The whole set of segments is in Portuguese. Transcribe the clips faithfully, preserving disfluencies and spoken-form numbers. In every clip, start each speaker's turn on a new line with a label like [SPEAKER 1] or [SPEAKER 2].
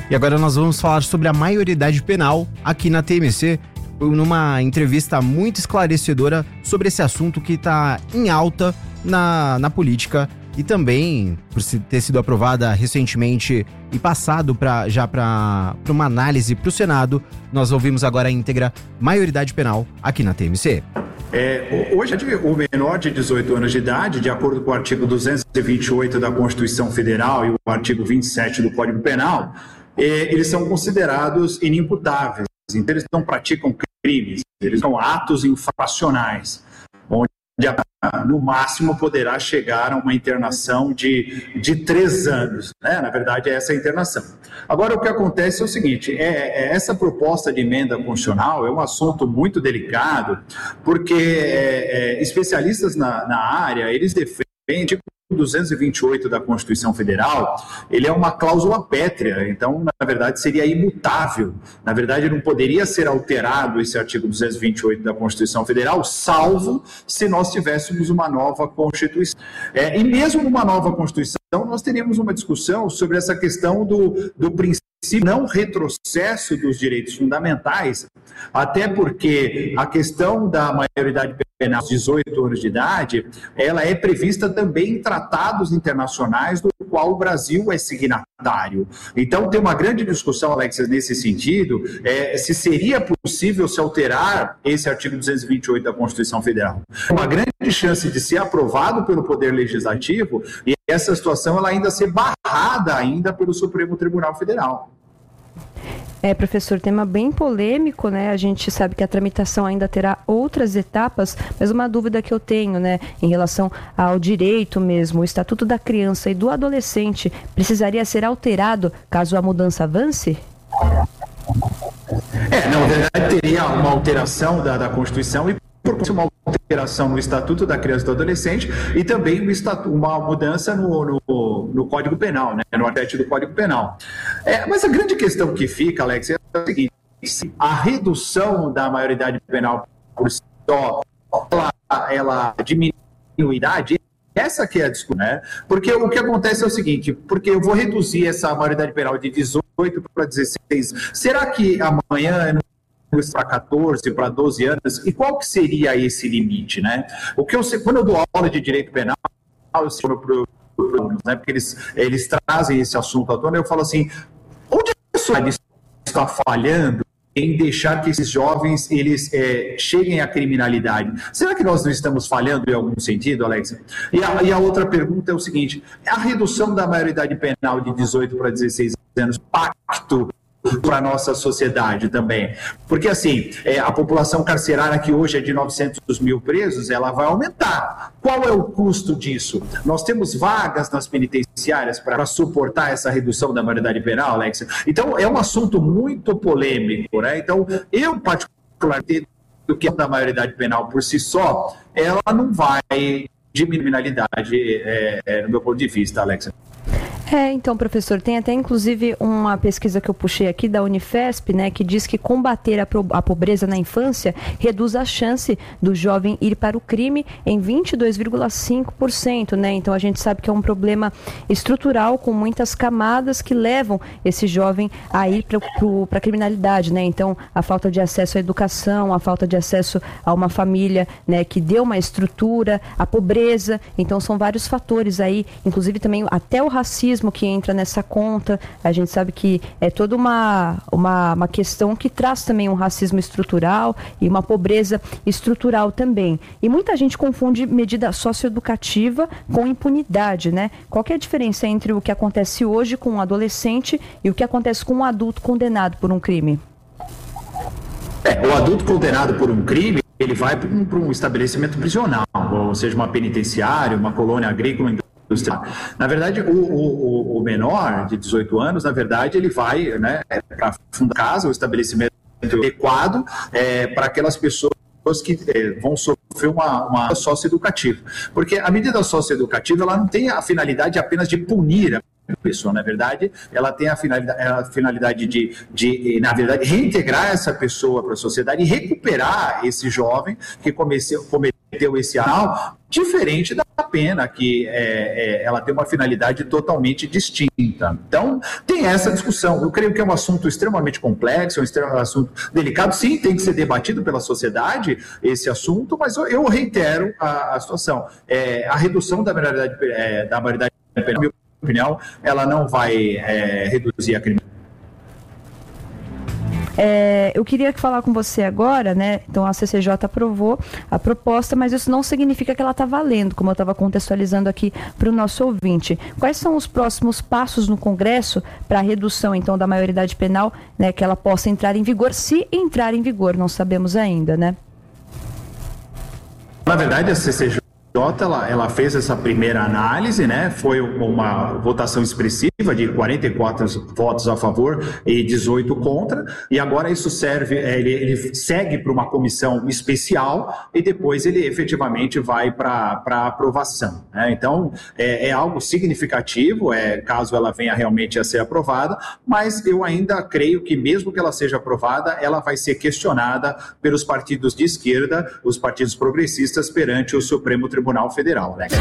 [SPEAKER 1] E agora nós vamos falar sobre a maioridade penal aqui na T M C, numa entrevista muito esclarecedora sobre esse assunto que está em alta na, na política e também por ter sido aprovada recentemente e passado pra, já para uma análise para o Senado. Nós ouvimos agora a íntegra maioridade penal aqui na T M C.
[SPEAKER 2] É, hoje, o menor de dezoito anos de idade, de acordo com o artigo duzentos e vinte e oito da Constituição Federal e o artigo vinte e sete do Código Penal, é, eles são considerados inimputáveis. Então, eles não praticam crimes, eles são atos infracionais, onde no máximo poderá chegar a uma internação de, de três anos, né? Na verdade é essa a internação. Agora o que acontece é o seguinte, é, é essa proposta de emenda constitucional é um assunto muito delicado, porque é, é, especialistas na, na área, eles defendem o duzentos e vinte e oito da Constituição Federal, ele é uma cláusula pétrea, então, na verdade, seria imutável. Na verdade, não poderia ser alterado esse artigo duzentos e vinte e oito da Constituição Federal, salvo se nós tivéssemos uma nova Constituição. É, e mesmo numa nova Constituição, nós teríamos uma discussão sobre essa questão do, do princípio não retrocesso dos direitos fundamentais, até porque a questão da maioridade penal aos dezoito anos de idade, ela é prevista também em tratados internacionais do qual o Brasil é signatário. Então tem uma grande discussão, Alexia, nesse sentido, é, se seria possível se alterar esse artigo duzentos e vinte e oito da Constituição Federal. Uma grande chance de ser aprovado pelo Poder Legislativo e essa situação ela ainda ser barrada ainda pelo Supremo Tribunal Federal.
[SPEAKER 3] É, professor, tema bem polêmico, né? A gente sabe que a tramitação ainda terá outras etapas, mas uma dúvida que eu tenho, né, em relação ao direito mesmo, o Estatuto da Criança e do Adolescente precisaria ser alterado caso a mudança avance?
[SPEAKER 2] É, na verdade teria uma alteração da, da Constituição e por uma alteração no Estatuto da Criança e do Adolescente e também um estatuto, uma mudança no, no, no Código Penal, né, no artigo do Código Penal. É, mas a grande questão que fica, Alex, é a seguinte: a redução da maioridade penal por si só, ela, ela diminui a idade, essa que é a discussão, né? Porque o que acontece é o seguinte, porque eu vou reduzir essa maioridade penal de dezoito para dezesseis, será que amanhã não para catorze, para doze anos, e qual que seria esse limite, né? O que eu sei, quando eu dou aula de direito penal, eu sei para os alunos, né, porque eles, eles trazem esse assunto à tona, eu falo assim, onde a sociedade está falhando em deixar que esses jovens eles é, cheguem à criminalidade? Será que nós não estamos falhando em algum sentido, Alexa? E a, e a outra pergunta é o seguinte, a redução da maioridade penal de dezoito para dezesseis anos, pacto para a nossa sociedade também. Porque, assim, é, a população carcerária, que hoje é de novecentos mil presos, ela vai aumentar. Qual é o custo disso? Nós temos vagas nas penitenciárias para suportar essa redução da maioridade penal, Alex? Então, é um assunto muito polêmico, né? Então, eu, particularmente, do que da maioridade penal por si só, ela não vai diminuir a criminalidade, é, é, no meu ponto de vista, Alex.
[SPEAKER 3] É, então, professor, tem até inclusive uma pesquisa que eu puxei aqui da Unifesp, né, que diz que combater a, pro, a pobreza na infância reduz a chance do jovem ir para o crime em vinte e dois vírgula cinco por cento, né? Então a gente sabe que é um problema estrutural com muitas camadas que levam esse jovem a ir para a criminalidade, né? Então a falta de acesso à educação, a falta de acesso a uma família, né, que deu uma estrutura, a pobreza, então são vários fatores aí, inclusive também até o racismo que entra nessa conta. A gente sabe que é toda uma, uma, uma questão que traz também um racismo estrutural e uma pobreza estrutural também. E muita gente confunde medida socioeducativa com impunidade, né? Qual que é a diferença entre o que acontece hoje com um adolescente e o que acontece com um adulto condenado por um crime?
[SPEAKER 2] É, o adulto condenado por um crime, ele vai para um, para um estabelecimento prisional, ou seja, uma penitenciária, uma colônia agrícola. Na verdade, o, o, o menor de dezoito anos, na verdade, ele vai, né, para fundar casa, o estabelecimento adequado é, para aquelas pessoas que é, vão sofrer uma, uma socioeducativa. Porque a medida socioeducativa, ela não tem a finalidade apenas de punir a pessoa, na verdade, ela tem a finalidade, a finalidade de, de, na verdade, reintegrar essa pessoa para a sociedade e recuperar esse jovem que comeceu, cometeu esse ato, diferente da pena que é, é, ela tem uma finalidade totalmente distinta. Então, tem essa discussão. Eu creio que é um assunto extremamente complexo, é um assunto delicado. Sim, tem que ser debatido pela sociedade esse assunto, mas eu, eu reitero a, a situação. É, a redução da maioridade, é, da maioridade penal, na minha opinião, ela não vai é, reduzir a criminalidade.
[SPEAKER 3] É, eu queria falar com você agora, né? Então a C C J aprovou a proposta, mas isso não significa que ela está valendo, como eu estava contextualizando aqui para o nosso ouvinte. Quais são os próximos passos no Congresso para a redução, então, da maioridade penal, né? Que ela possa entrar em vigor, se entrar em vigor, não sabemos ainda, né?
[SPEAKER 2] Na verdade, a C C J Ela, ela fez essa primeira análise, né? Foi uma votação expressiva de quarenta e quatro votos a favor e dezoito contra, e agora isso serve, ele, ele segue para uma comissão especial e depois ele efetivamente vai para aprovação, né? Então é, é algo significativo, é, caso ela venha realmente a ser aprovada, mas eu ainda creio que mesmo que ela seja aprovada, ela vai ser questionada pelos partidos de esquerda, os partidos progressistas perante o Supremo Tribunal Federal, né?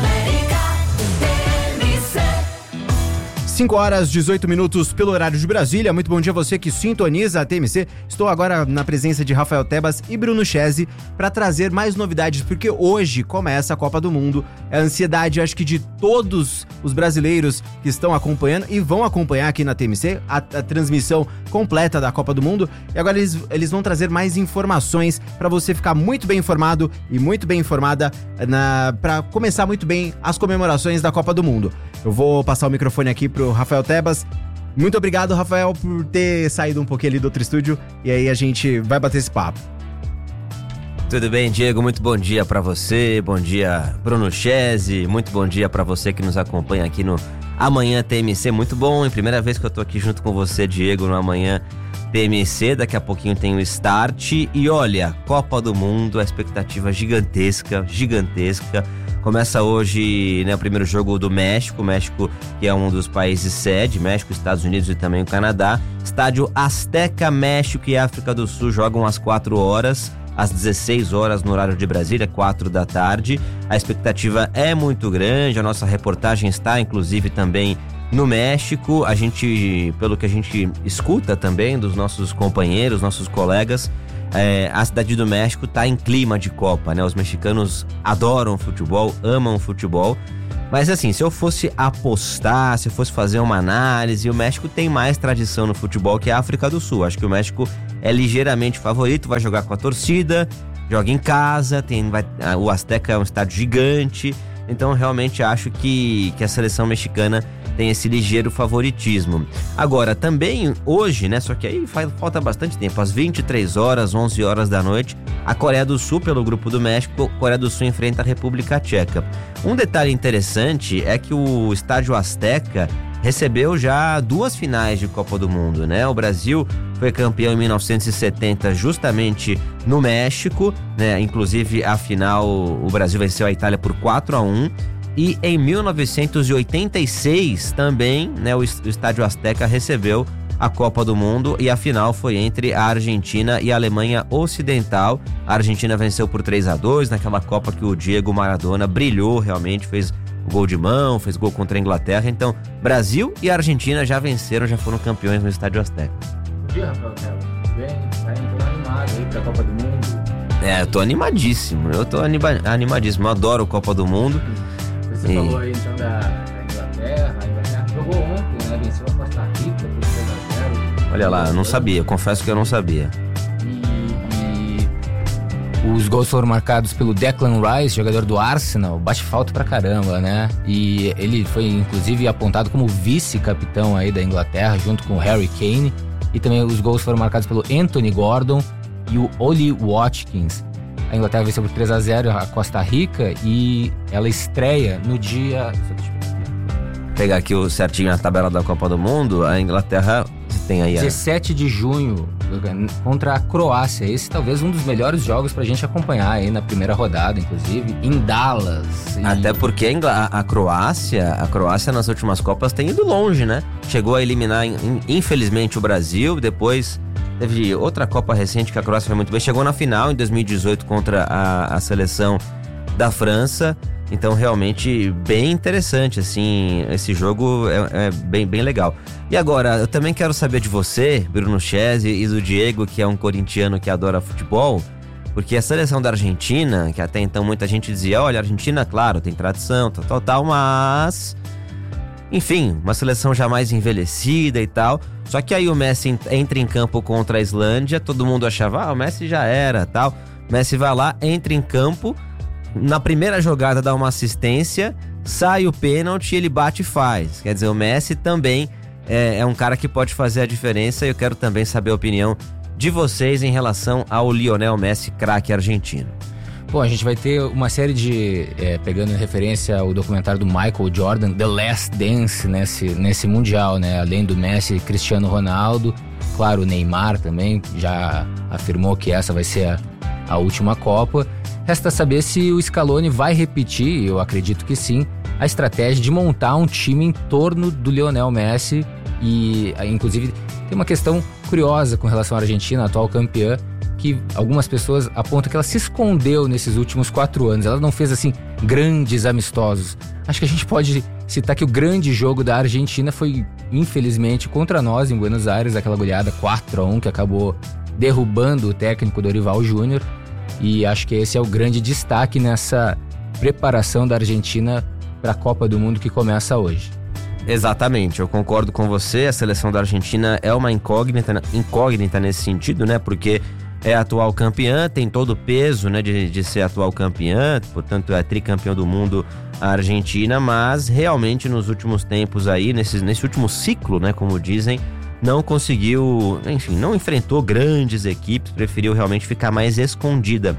[SPEAKER 1] cinco horas e dezoito minutos pelo horário de Brasília. Muito bom dia a você que sintoniza a T M C. Estou agora na presença de Rafael Tebas e Bruno Chese para trazer mais novidades, porque hoje começa a Copa do Mundo. É a ansiedade, acho que de todos os brasileiros que estão acompanhando e vão acompanhar aqui na T M C a, a transmissão completa da Copa do Mundo. E agora eles, eles vão trazer mais informações para você ficar muito bem informado e muito bem informada para começar muito bem as comemorações da Copa do Mundo. Eu vou passar o microfone aqui pro Rafael Tebas. Muito obrigado, Rafael, por ter saído um pouquinho ali do outro estúdio, e aí a gente vai bater esse papo.
[SPEAKER 4] Tudo bem, Diego? Muito bom dia pra você, bom dia, Bruno Chese, muito bom dia pra você que nos acompanha aqui no Amanhã T M C. Muito bom, é a primeira vez que eu tô aqui junto com você, Diego, no Amanhã T M C. Daqui a pouquinho tem o Start e olha, Copa do Mundo, a expectativa gigantesca, gigantesca. Começa hoje, né, o primeiro jogo do México, México que é um dos países sede, México, Estados Unidos e também o Canadá. Estádio Azteca, México e África do Sul jogam às quatro horas, às dezesseis horas no horário de Brasília, quatro da tarde. A expectativa é muito grande, a nossa reportagem está inclusive também no México. A gente, pelo que a gente escuta também dos nossos companheiros, nossos colegas, É, a cidade do México está em clima de Copa, né? Os mexicanos adoram futebol, amam futebol. Mas assim, se eu fosse apostar, se eu fosse fazer uma análise, o México tem mais tradição no futebol que a África do Sul. Acho que o México é ligeiramente favorito, vai jogar com a torcida, joga em casa, tem, vai, o Azteca é um estádio gigante. Então realmente acho que, que a seleção mexicana tem esse ligeiro favoritismo. Agora, também hoje, né, só que aí faz, falta bastante tempo, às vinte e três horas, onze horas da noite, a Coreia do Sul, pelo grupo do México, a Coreia do Sul enfrenta a República Tcheca. Um detalhe interessante é que o estádio Azteca recebeu já duas finais de Copa do Mundo, né? O Brasil foi campeão em mil novecentos e setenta justamente no México, né? Inclusive a final, o Brasil venceu a Itália por quatro a um. E em mil novecentos e oitenta e seis também, né, o estádio Azteca recebeu a Copa do Mundo e a final foi entre a Argentina e a Alemanha Ocidental. A Argentina venceu por três a dois naquela Copa que o Diego Maradona brilhou realmente, fez gol de mão, fez gol contra a Inglaterra. Então, Brasil e Argentina já venceram, já foram campeões no estádio Azteca.
[SPEAKER 5] Bom dia, Rafael. Tudo bem? Tá indo animado aí pra Copa do Mundo?
[SPEAKER 4] É, eu tô animadíssimo, eu tô anima- animadíssimo, eu adoro Copa do Mundo.
[SPEAKER 5] Você e... falou aí então da, da Inglaterra, a Inglaterra jogou ontem, né? Venceu a Costa Rica por três a zero.
[SPEAKER 4] Olha lá, eu não sabia, confesso que eu não sabia.
[SPEAKER 5] E, e os gols foram marcados pelo Declan Rice, jogador do Arsenal, bate falta pra caramba, né? E ele foi inclusive apontado como vice-capitão aí da Inglaterra, junto com o Harry Kane. E também os gols foram marcados pelo Anthony Gordon e o Oli Watkins. A Inglaterra venceu por três a zero a Costa Rica e ela estreia no dia...
[SPEAKER 4] Vou pegar aqui o certinho na tabela da Copa do Mundo. A Inglaterra tem aí a...
[SPEAKER 5] dezessete de junho contra a Croácia. Esse talvez um dos melhores jogos pra gente acompanhar aí na primeira rodada, inclusive, em Dallas. E...
[SPEAKER 4] Até porque a, Ingl... a Croácia, a Croácia nas últimas Copas tem ido longe, né? Chegou a eliminar, infelizmente, o Brasil, depois... Teve outra Copa recente que a Croácia foi muito bem. Chegou na final em dois mil e dezoito contra a, a seleção da França. Então, realmente, bem interessante, assim, esse jogo é, é bem, bem legal. E agora, eu também quero saber de você, Bruno Chesi, e do Diego, que é um corintiano que adora futebol, porque a seleção da Argentina, que até então muita gente dizia, olha, a Argentina, claro, tem tradição, tal, tal, tal, mas... Enfim, uma seleção já mais envelhecida e tal. Só que aí o Messi entra em campo contra a Islândia, todo mundo achava, ah, o Messi já era, tal. O Messi vai lá, entra em campo, na primeira jogada dá uma assistência, sai o pênalti, ele bate e faz. Quer dizer, o Messi também é, é um cara que pode fazer a diferença, e eu quero também saber a opinião de vocês em relação ao Lionel Messi, craque argentino.
[SPEAKER 5] Bom, a gente vai ter uma série de, é, pegando em referência o documentário do Michael Jordan, The Last Dance, nesse, nesse Mundial, né? Além do Messi, Cristiano Ronaldo, claro, o Neymar também já afirmou que essa vai ser a, a última Copa. Resta saber se o Scaloni vai repetir, eu acredito que sim, a estratégia de montar um time em torno do Lionel Messi. E, inclusive, tem uma questão curiosa com relação à Argentina, a atual campeã, que algumas pessoas apontam que ela se escondeu nesses últimos quatro anos. Ela não fez, assim, grandes amistosos. Acho que a gente pode citar que o grande jogo da Argentina foi, infelizmente, contra nós em Buenos Aires, aquela goleada quatro a um que acabou derrubando o técnico Dorival Júnior. E acho que esse é o grande destaque nessa preparação da Argentina para a Copa do Mundo que começa hoje.
[SPEAKER 4] Exatamente, eu concordo com você. A seleção da Argentina é uma incógnita, incógnita nesse sentido, né? Porque é a atual campeã, tem todo o peso, né, de, de ser atual campeã, portanto é tricampeão do mundo a Argentina, mas realmente nos últimos tempos aí, nesse, nesse último ciclo, né, como dizem, não conseguiu, enfim, não enfrentou grandes equipes, preferiu realmente ficar mais escondida.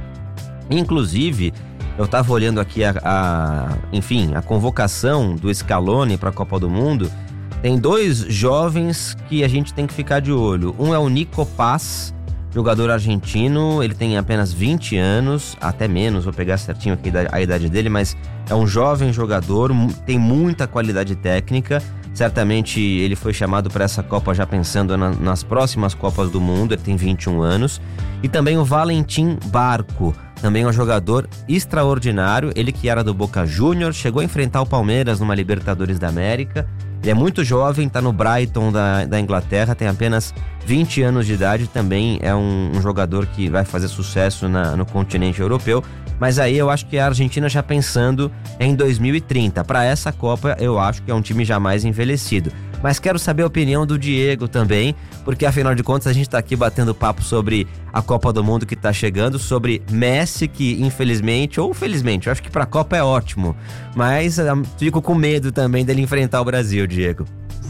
[SPEAKER 4] Inclusive, eu tava olhando aqui a, a enfim, a convocação do Scaloni para a Copa do Mundo. Tem dois jovens que a gente tem que ficar de olho. Um é o Nico Paz, jogador argentino, ele tem apenas vinte anos, até menos, vou pegar certinho aqui a idade dele, mas é um jovem jogador, tem muita qualidade técnica. Certamente ele foi chamado para essa Copa já pensando na, nas próximas Copas do Mundo, ele tem vinte e um anos. E também o Valentim Barco, também é um jogador extraordinário, ele que era do Boca Juniors, chegou a enfrentar o Palmeiras numa Libertadores da América. Ele é muito jovem, tá no Brighton da, da Inglaterra, tem apenas vinte anos de idade, também é um, um jogador que vai fazer sucesso na, no continente europeu. Mas aí eu acho que a Argentina já pensando em dois mil e trinta. Para essa Copa eu acho que é um time já mais envelhecido. Mas quero saber a opinião do Diego também, porque afinal de contas a gente tá aqui batendo papo sobre a Copa do Mundo que tá chegando, sobre Messi, que infelizmente, ou felizmente, eu acho que pra Copa é ótimo, mas eu fico com medo também dele enfrentar o Brasil, Diego.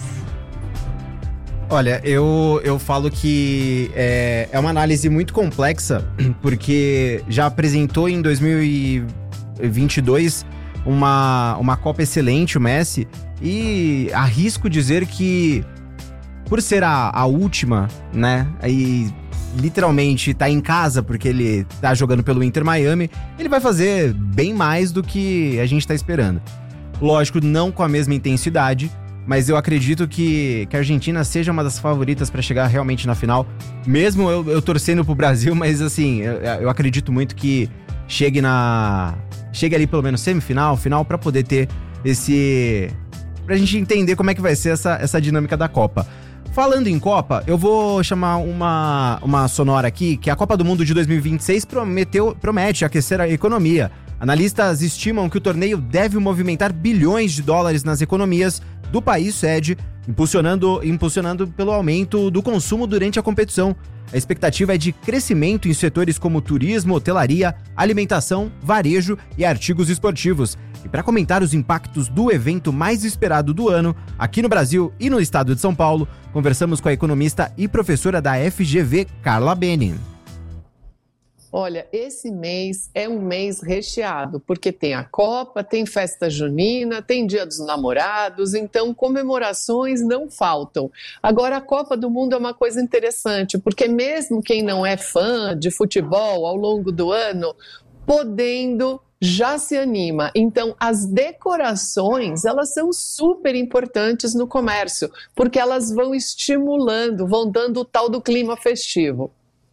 [SPEAKER 1] Olha, eu, eu falo que é, é uma análise muito complexa, porque já apresentou em dois mil e vinte e dois uma, uma Copa excelente, o Messi, e arrisco dizer que, por ser a, a última, né, e literalmente tá em casa porque ele tá jogando pelo Inter Miami, ele vai fazer bem mais do que a gente tá esperando. Lógico, não com a mesma intensidade, mas eu acredito que, que a Argentina seja uma das favoritas para chegar realmente na final, mesmo eu, eu torcendo pro Brasil, mas assim, eu, eu acredito muito que chegue na... chegue ali pelo menos semifinal, final, para poder ter esse... pra gente entender como é que vai ser essa, essa dinâmica da Copa. Falando em Copa, eu vou chamar uma, uma sonora aqui, que a Copa do Mundo de dois mil e vinte e seis prometeu, promete aquecer a economia. Analistas estimam que o torneio deve movimentar bilhões de dólares nas economias do país sede, impulsionando, impulsionando pelo aumento do consumo durante a competição. A expectativa é de crescimento em setores como turismo, hotelaria, alimentação, varejo e artigos esportivos. E para comentar os impactos do evento mais esperado do ano, aqui no Brasil e no estado de São Paulo, conversamos com a economista e professora da F G V, Carla Beni.
[SPEAKER 6] Olha, esse mês é um mês recheado, porque tem a Copa, tem festa junina, tem Dia dos Namorados, então comemorações não faltam. Agora, a Copa do Mundo é uma coisa interessante, porque mesmo quem não é fã de futebol ao longo do ano, podendo, já se anima. Então, as decorações, elas são super importantes no comércio, porque elas vão estimulando, vão dando o tal do clima festivo.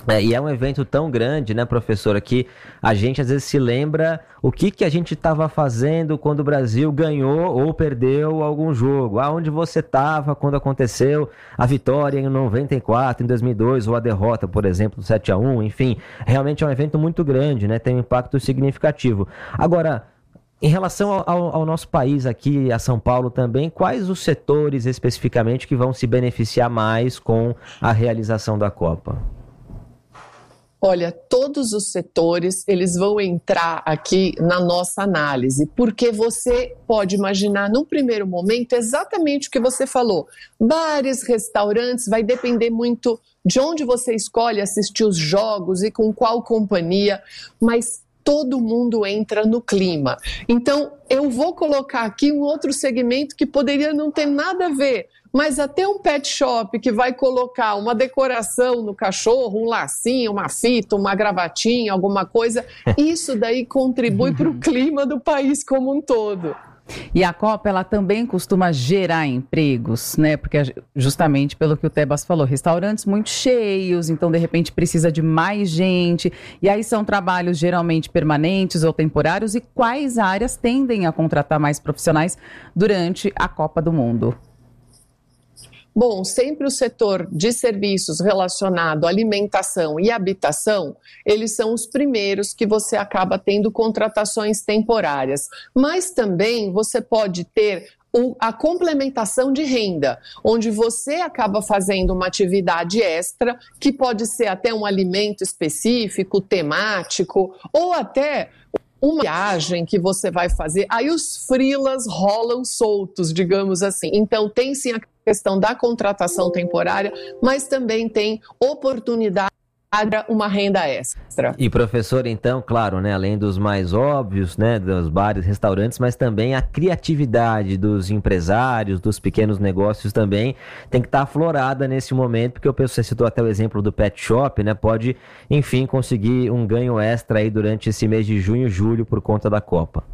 [SPEAKER 4] É, e é um evento tão grande, né, professora, que a gente às vezes se lembra o que, que a gente estava fazendo quando o Brasil ganhou ou perdeu algum jogo. Aonde você estava quando aconteceu a vitória em noventa e quatro, em dois mil e dois, ou a derrota, por exemplo, sete a um, enfim. Realmente é um evento muito grande, né, tem um impacto significativo. Agora, em relação ao, ao nosso país aqui, a São Paulo também, quais os setores especificamente que vão se beneficiar mais com a realização da Copa?
[SPEAKER 6] Olha, todos os setores, eles vão entrar aqui na nossa análise, porque você pode imaginar, num primeiro momento, exatamente o que você falou. Bares, restaurantes, vai depender muito de onde você escolhe assistir os jogos e com qual companhia, mas todo mundo entra no clima. Então, eu vou colocar aqui um outro segmento que poderia não ter nada a ver, mas até um pet shop que vai colocar uma decoração no cachorro, um lacinho, uma fita, uma gravatinha, alguma coisa, isso daí contribui para o clima do país como um todo.
[SPEAKER 7] E a Copa, ela também costuma gerar empregos, né? Porque justamente pelo que o Tebas falou, restaurantes muito cheios, então de repente precisa de mais gente. E aí são trabalhos geralmente permanentes ou temporários. E quais áreas tendem a contratar mais profissionais durante a Copa do Mundo?
[SPEAKER 6] Bom, sempre o setor de serviços relacionado à alimentação e habitação, eles são os primeiros que você acaba tendo contratações temporárias. Mas também você pode ter a complementação de renda, onde você acaba fazendo uma atividade extra, que pode ser até um alimento específico, temático, ou até uma viagem que você vai fazer. Aí os freelas rolam soltos, digamos assim. Então tem sim a questão da contratação temporária, mas também tem oportunidade para uma renda extra.
[SPEAKER 4] E professor, então, claro, né, além dos mais óbvios, né, dos bares, restaurantes, mas também a criatividade dos empresários, dos pequenos negócios também tem que estar aflorada nesse momento, porque você citou até o exemplo do pet shop, né, pode, enfim, conseguir um ganho extra aí durante esse mês de junho e julho por conta da Copa.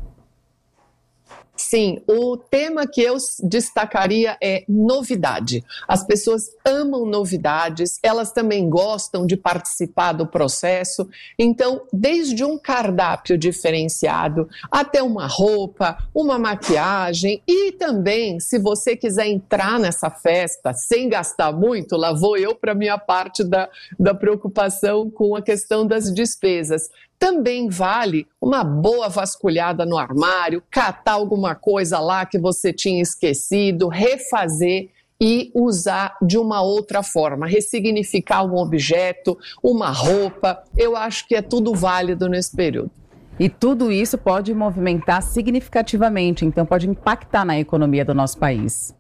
[SPEAKER 6] Sim, o tema que eu destacaria é novidade. As pessoas amam novidades, elas também gostam de participar do processo. Então, desde um cardápio diferenciado, até uma roupa, uma maquiagem e também, se você quiser entrar nessa festa sem gastar muito, lá vou eu para a minha parte da, da preocupação com a questão das despesas. Também vale uma boa vasculhada no armário, catar alguma coisa lá que você tinha esquecido, refazer e usar de uma outra forma, ressignificar um objeto, uma roupa. Eu acho que é tudo válido nesse período.
[SPEAKER 7] E tudo isso pode movimentar significativamente, então pode impactar na economia do nosso país.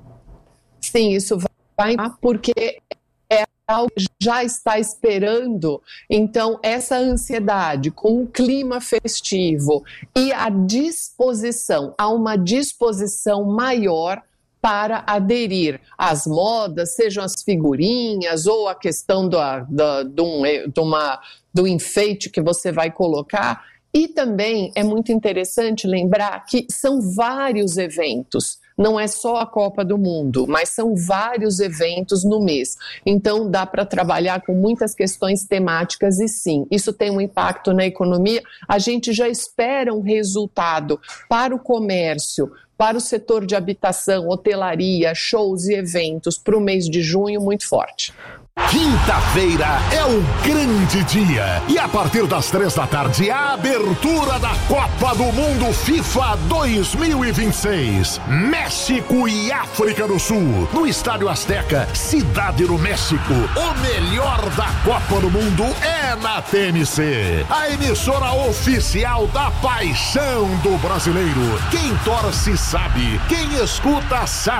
[SPEAKER 6] Sim, isso vai, porque é algo que já está esperando. Então, essa ansiedade com o clima festivo e a disposição, há uma disposição maior para aderir às modas, sejam as figurinhas ou a questão do, do, do, de uma, do enfeite que você vai colocar. E também é muito interessante lembrar que são vários eventos. Não é só a Copa do Mundo, mas são vários eventos no mês. Então, dá para trabalhar com muitas questões temáticas e sim, isso tem um impacto na economia. A gente já espera um resultado para o comércio, para o setor de habitação, hotelaria, shows e eventos para o mês de junho muito forte.
[SPEAKER 8] Quinta-feira é o grande dia e a partir das três da tarde a abertura da Copa do Mundo FIFA dois mil e vinte e seis, México e África do Sul, no Estádio Azteca, Cidade do México. O melhor da Copa do Mundo é na T N C, a emissora oficial da paixão do brasileiro. Quem torce sabe, quem escuta sabe.